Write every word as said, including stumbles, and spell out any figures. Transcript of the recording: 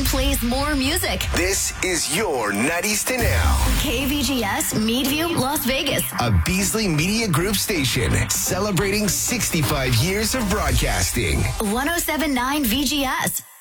plays more music. This is your nineties to now. K V G S, Meadview, Las Vegas. A Beasley Media Group station celebrating sixty-five years of broadcasting. one oh seven point nine V G S.